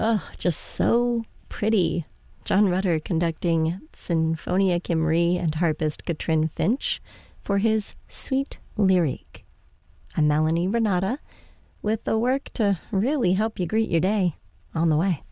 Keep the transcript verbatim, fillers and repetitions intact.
Oh, just so pretty. John Rutter conducting Sinfonia Cymru and harpist Katrin Finch for his Sweet Lyrique. I'm Melanie Renata with the work to really help you greet your day on the way.